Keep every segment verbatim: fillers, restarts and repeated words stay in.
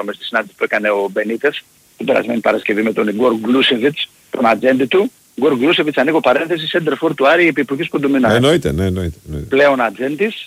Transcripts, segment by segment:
αναφέρομαι στη συνάντηση που έκανε ο Μπενίτες την περασμένη Παρασκευή με τον Ιγκόρ Γκλούσεβιτς, τον ατζέντη του. Ιγκόρ Γκλούσεβιτς, ανοίγω παρένθεση, σέντερφορ του Άρη επί εποχής Κοντομινά. Εννοείται, ναι, εννοείται, εννοείται. Πλέον ατζέντης.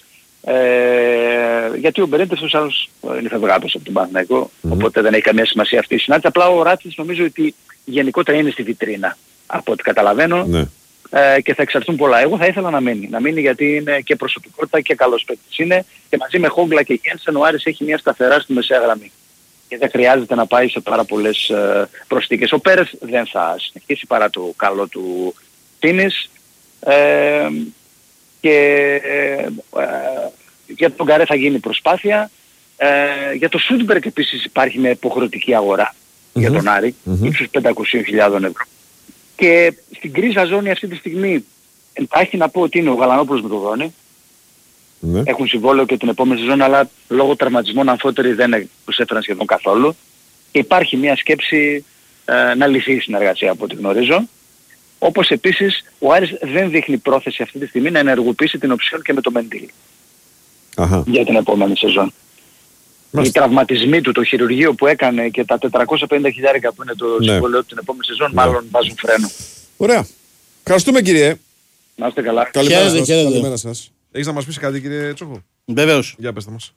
Ε, γιατί ο Μπενίτες τους άλλους είναι φευγάτος από τον Παναθηναϊκό, mm-hmm. οπότε δεν έχει καμία σημασία αυτή η συνάντηση. Απλά ο Ράτσης νομίζω ότι γενικότερα είναι στη βιτρίνα από ό,τι καταλαβαίνω ναι. ε, και θα εξαρθούν πολλά. Εγώ θα ήθελα να μείνει. Να μείνει γιατί είναι και προσωπικότητα και καλός παίκτης είναι και μαζί με Χόγκλα και Γένσεν ο Άρης έχει μια σταθερά στη μεσαία γραμμή. Και δεν χρειάζεται να πάει σε πάρα πολλές ε, προσθήκες. Ο Πέρεθ δεν θα συνεχίσει παρά το καλό του Τίνης. Ε, και ε, ε, για τον Καρέ θα γίνει προσπάθεια. Ε, για το Σούντμπεργκ επίσης υπάρχει μια υποχρεωτική αγορά mm-hmm. για τον Άρη, mm-hmm. ύψους πεντακόσιες χιλιάδες ευρώ. Και στην κρίζα ζώνη αυτή τη στιγμή εντάχει να πω ότι είναι ο Γαλανόπουλος με τον Δόνη. Mm-hmm. Έχουν συμβόλαιο και την επόμενη σεζόν, αλλά λόγω τραυματισμών αμφότεροι δεν τους έφεραν σχεδόν καθόλου. Και υπάρχει μια σκέψη ε, να λυθεί η συνεργασία από ό,τι γνωρίζω. Όπως επίσης ο Άρης δεν δείχνει πρόθεση αυτή τη στιγμή να ενεργοποιήσει την οψιόν και με το Μεντήλ για την επόμενη σεζόν. Οι τραυματισμοί του, το χειρουργείο που έκανε και τα τετρακόσια πενήντα χιλιάρικα που είναι το ναι. συμβόλαιο του την επόμενη σεζόν ναι. μάλλον βάζουν φρένο. Ωραία. Ευχαριστούμε κύριε. Να είστε καλά. Καλημέρα σας. Καλημέρα σας. Έχεις να μας πεις κάτι κύριε Τσόχο? Βεβαίως. Για πέστε μας.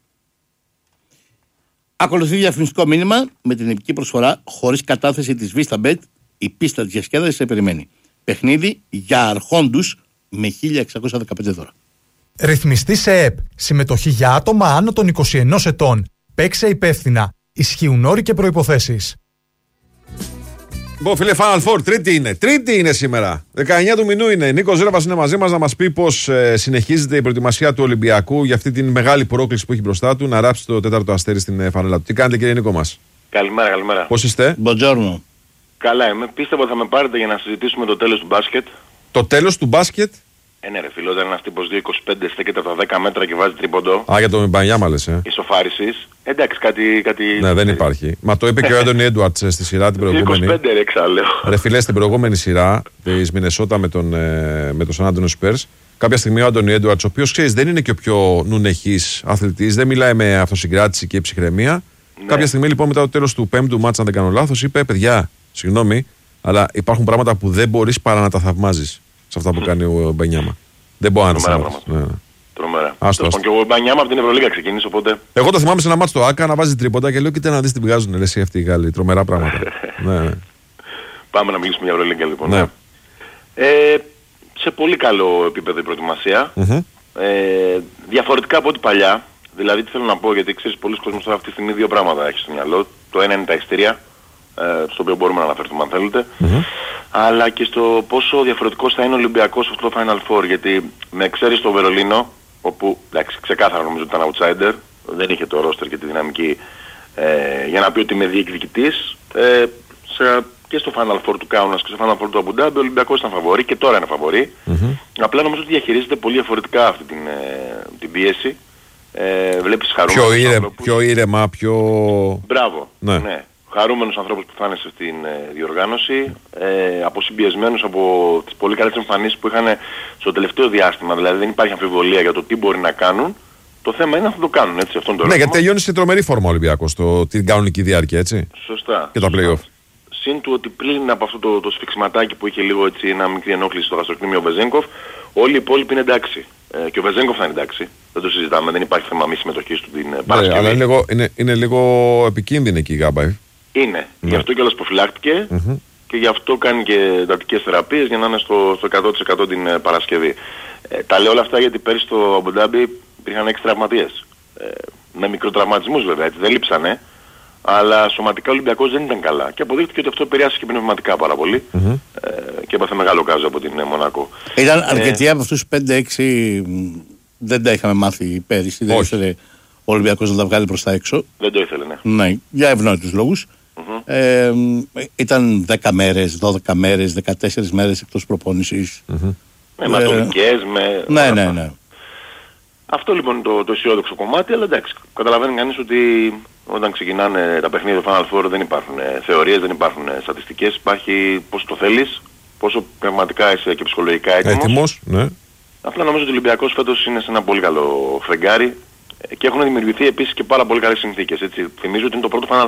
Ακολουθεί διαφημιστικό μήνυμα με την επική προσφορά χωρίς κατάθεση της VistaBet. Η πίστα της διασκέδασης σε περιμένει. Παιχνίδι για αρχόντους με χίλια εξακόσια δεκαπέντε δώρα. Ρυθμιστή σε ΕΠ. Συμμετοχή για άτομα άνω των είκοσι ενός ετών. Παίξε υπεύθυνα. Ισχύουν όροι και προϋποθέσεις. Λοιπόν, φίλε, Final Four, τρίτη είναι. Τρίτη είναι σήμερα. δεκαεννιά του μηνού είναι. Νίκος Ρέβας είναι μαζί μας να μας πει πώς ε, συνεχίζεται η προετοιμασία του Ολυμπιακού για αυτή την μεγάλη πρόκληση που έχει μπροστά του να ράψει το τέταρτο αστέρι στην ε, φανέλα του. Τι κάνετε, κύριε Νίκο μας? Καλημέρα, καλημέρα. Πώς είστε? Buongiorno. Καλά είμαι. Πίστευα ότι θα με πάρετε για να συζητήσουμε το τέλος του μπάσκετ. Το τέλος του μπάσκετ? Ε, ναι, ρε φίλο, όταν ένας τύπος δύο είκοσι πέντε στέκεται από τα δέκα μέτρα και βάζει τρίποντο. Α, για το Μπανιάμα λες, ε. Ισοφάρισης. Εντάξει, κάτι. κάτι... Ναι, δεν υπάρχει. Μα το είπε και ο Έντονι Έντουαρτς στη σειρά την προηγούμενη. είκοσι πέντε ρε, εξάλλου. Ρε φίλε, στην προηγούμενη σειρά της Μινεσότα με τον, ε, με τον Σαν Άντωνιο Σπέρς. Κάποια στιγμή ο Έντονι Έντουαρτς, ο οποίος ξέρεις δεν είναι και ο πιο νουνεχής αθλητής, δεν μιλάει με αυτοσυγκράτηση και ψυχραιμία. Ναι. Κάποια στιγμή λοιπόν μετά το τέλος του πέμπτου μάτσα, αν δεν κάνω λάθος, είπε: παιδιά, συγγνώμη, αλλά υπάρχουν πράγματα που δεν μπορείς παρά να τα θαυμάζεις σε αυτά που κάνει ο Μπανιάμα. Δεν μπορώ να τα ναι. Τρομερά. Άστο, άστο. Και ο Μπανιάμα από την Ευρωλίγα ξεκίνησε, οπότε. Εγώ το θυμάμαι σε ένα μάτσο το Άκα να βάζει τρίποντα και λέω: κοίτα να δεις τι βγάζουν ρε, εσύ αυτοί οι Γάλλοι. Τρομερά πράγματα. ναι, ναι. Πάμε να μιλήσουμε για Ευρωλίγα λοιπόν. Ναι. Ε, σε πολύ καλό επίπεδο η προετοιμασία. Mm-hmm. Ε, διαφορετικά από ό,τι παλιά. Δηλαδή τι θέλω να πω, γιατί ξέρεις πολλοί κόσμος τώρα αυτή τη στιγμή δύο πράγματα έχει στο μυαλό. Το ένα είναι τα ειστήρια, ε, στο οποίο μπορούμε να αναφερθούμε αν θέλετε. Mm-hmm. Αλλά και στο πόσο διαφορετικός θα είναι ο Ολυμπιακός σε αυτό το Final Four. Γιατί με εξαίρεση το Βερολίνο, όπου εντάξει, ξεκάθαρα νομίζω ότι ήταν outsider, δεν είχε το roster και τη δυναμική ε, για να πει ότι είμαι διεκδικητής. Ε, σε, και στο Final Four του Κάουνας και στο Final Four του Αμπουντάμπι ο Ολυμπιακός ήταν φαβορί και τώρα είναι φαβορί. Mm-hmm. Απλά νομίζω ότι διαχειρίζεται πολύ διαφορετικά αυτή την, ε, την πίεση. Ε, βλέπεις χαρούμενους πιο, ήρε, ανθρώπους. πιο ήρεμα, πιο... Μπράβο. Ναι. ναι. Χαρούμενους ανθρώπους που θα είναι σε αυτήν την ε, διοργάνωση, ε, αποσυμπιεσμένους από τις πολύ καλές εμφανίσεις που είχαν στο τελευταίο διάστημα. Δηλαδή δεν υπάρχει αμφιβολία για το τι μπορεί να κάνουν. Το θέμα είναι να θα το κάνουν, έτσι, αυτόν τον Ναι, γιατί τελειώνει σε τρομερή φόρμα ο Ολυμπιακός το, την κανονική διάρκεια, έτσι. Σωστά. Και τα play-off. Συν του ότι πριν από αυτό το, το σφιξματάκι που είχε λίγο έτσι ένα μικρή ενόχληση στο γαστροκνήμιο ο Βεζένκοφ, όλοι οι υπόλοιποι είναι εντάξει. Ε, και ο Βεζένκοφ θα είναι εντάξει. Δεν το συζητάμε, δεν υπάρχει θέμα μη συμμετοχής του την ναι, Παρασκευή. Αλλά είναι λίγο, είναι, είναι λίγο επικίνδυνη εκεί η Γάμπα. Ε. Είναι. Ναι. Γι' αυτό κιόλας προφυλάχτηκε mm-hmm. και γι' αυτό κάνει και εντατικές θεραπείες για να είναι στο, στο εκατό τοις εκατό την ε, Παρασκευή. Ε, τα λέω όλα αυτά γιατί πέρυσι στο Αμπουντάμπι υπήρχαν έξι τραυματίες. Ε, με μικροτραυματισμούς βέβαια, έτσι δεν λείψανε. Αλλά σωματικά ο Ολυμπιακός δεν ήταν καλά. Και αποδείχθηκε ότι αυτό επηρεάσει και πνευματικά πάρα πολύ. Mm-hmm. Ε, και έπαθε μεγάλο κάζο από την ε, Μονακό. Ήταν αρκετοί ε, από αυτούς τους πέντε έξι δεν τα είχαμε μάθει πέρυσι. Δεν ήθελε ο Ολυμπιακός να τα βγάλει προς τα έξω. Δεν το ήθελε, ναι. Ναι, για ευνόητους λόγους. Mm-hmm. Ε, ήταν δέκα μέρες, δώδεκα μέρες, δεκατέσσερις μέρες εκτός προπόνησης. Mm-hmm. Με αιματομικές, με... Ναι, ναι, ναι. Αυτό λοιπόν είναι το, το αισιόδοξο κομμάτι, αλλά εντάξει, καταλαβαίνει κανείς ότι όταν ξεκινάνε τα παιχνίδια του Final Four δεν υπάρχουν ε, θεωρίες, δεν υπάρχουν ε, στατιστικές, υπάρχει πόσο το θέλεις, πόσο πραγματικά είσαι και ψυχολογικά έτοιμος. Έτοιμος, ναι. Απλά νομίζω ότι ο Ολυμπιακός φέτος είναι σε ένα πολύ καλό φεγγάρι ε, και έχουν δημιουργηθεί επίσης και πάρα πολύ καλές συνθήκες. Έτσι. Θυμίζω ότι είναι το πρώτο Final